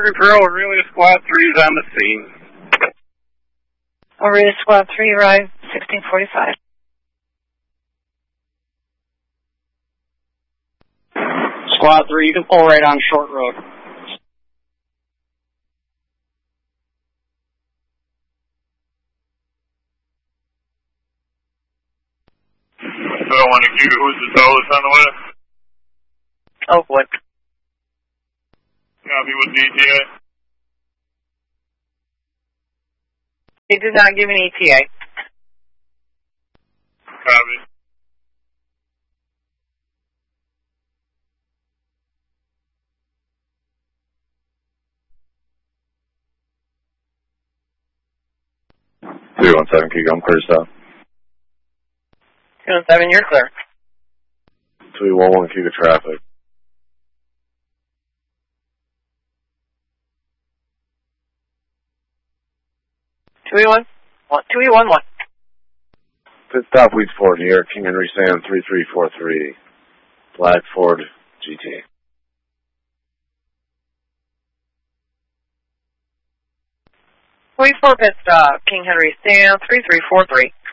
Control, Aurelia Squad 3 is on the scene. Aurelia Squad 3, arrive 1645. Squad 3, you can pull right on Short Road. So I want to give you who's the tallest on the list? Oakwood. Copy with ETA. He did not give an ETA. Copy. Three 117, can you come clear south? 217, you're clear. 311, keep the traffic. 2E11. Pit stop Weeds Ford here, King Henry Sam 3343. Black Ford GT. We 4 pit stop, King Henry Sam 3343.